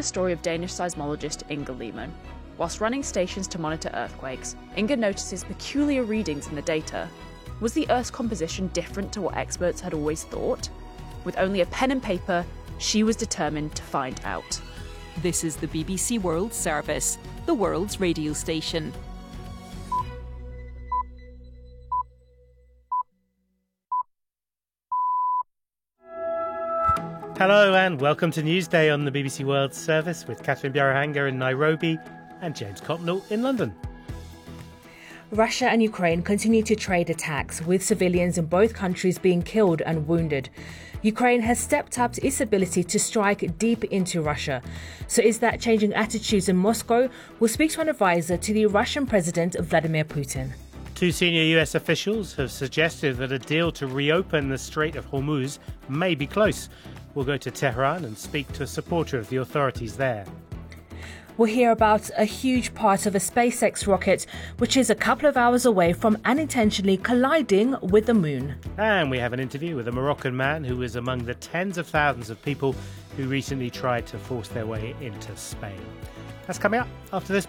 story of Danish seismologist Inge Lehmann. Whilst running stations to monitor earthquakes, Inge notices peculiar readings in the data. Was the Earth's composition different to what experts had always thought? With only a pen and paper, she was determined to find out. This is the BBC World Service, the world's radio station. Hello and welcome to Newsday on the BBC World Service with Catherine Bjarahanga in Nairobi and James Copnell in London. Russia and Ukraine continue to trade attacks, with civilians in both countries being killed and wounded. Ukraine has stepped up its ability to strike deep into Russia. So is that changing attitudes in Moscow? We'll speak to an advisor to the Russian President Vladimir Putin. Two senior US officials have suggested that a deal to reopen the Strait of Hormuz may be close. We'll go to Tehran and speak to a supporter of the authorities there. We'll hear about a huge part of a SpaceX rocket, which is a couple of hours away from unintentionally colliding with the moon. And we have an interview with a Moroccan man who was among the tens of thousands of people who recently tried to force their way into Spain. That's coming up after this